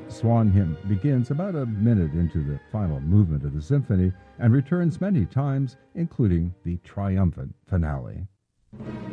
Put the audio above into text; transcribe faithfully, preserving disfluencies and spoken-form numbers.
Swan Hymn begins about a minute into the final movement of the symphony and returns many times, including the triumphant finale.